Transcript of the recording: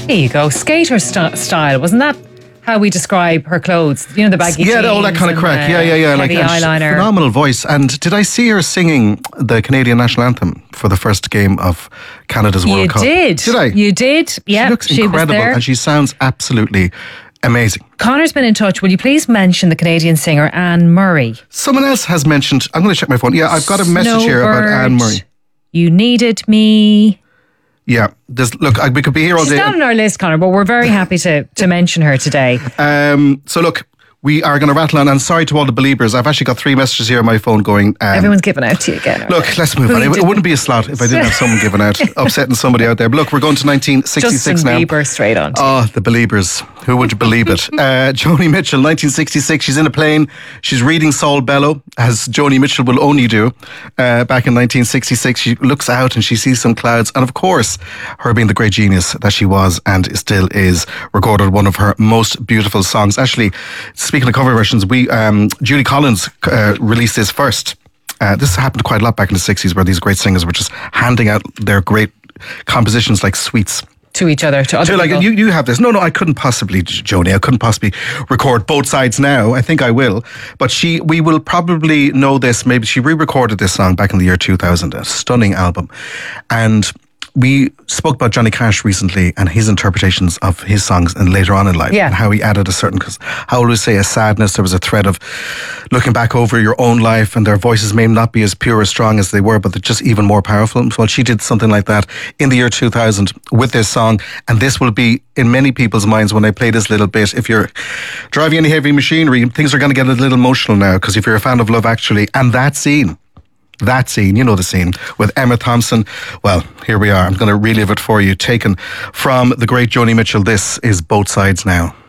There you go. Skater style. Wasn't that how we describe her clothes? You know, the baggy jeans. Yeah, all that kind of crack. Yeah. Heavy eyeliner. Phenomenal voice. And did I see her singing the Canadian national anthem for the first game of Canada's World Cup? You did. Did I? You did. Yeah. She looks incredible, was there. and she sounds absolutely amazing. Connor's been in touch. Will you please mention the Canadian singer Anne Murray? Someone else has mentioned, I'm going to check my phone. Yeah, I've got a message here about Anne Murray. You Needed Me. Yeah, we could be here all day. She's not on our list, Connor, but we're very happy to mention her today. So look, we are going to rattle on, and sorry to all the believers. I've actually got 3 messages here on my phone going... Everyone's giving out to you again. Look, let's move on. It wouldn't be a slot if I didn't have someone giving out, upsetting somebody out there. But look, we're going to 1966 now. Justin Bieber straight on. Oh, the believers. Who would believe it? Joni Mitchell, 1966. She's in a plane. She's reading Saul Bellow, as Joni Mitchell will only do. Back in 1966, she looks out and she sees some clouds. And of course, her being the great genius that she was and still is, recorded one of her most beautiful songs. Actually, speaking of cover versions, Judy Collins released this first. This happened quite a lot back in the 60s, where these great singers were just handing out their great compositions like sweets. To each other, to other people. You have this. No, I couldn't possibly, Joni, I couldn't possibly record Both Sides now. I think I will. But we will probably know this. Maybe she re-recorded this song back in the year 2000, a stunning album. And we spoke about Johnny Cash recently and his interpretations of his songs and later on in life. Yeah. And how he added a certain, how would we say, a sadness. There was a thread of looking back over your own life, and their voices may not be as pure or strong as they were, but they're just even more powerful. Well, she did something like that in the year 2000 with this song. And this will be in many people's minds when I play this little bit. If you're driving any heavy machinery, things are going to get a little emotional now, because if you're a fan of Love Actually and that scene, you know the scene with Emma Thompson. Well, here we are. I'm going to relive it for you. Taken from the great Joni Mitchell. This is Both Sides Now.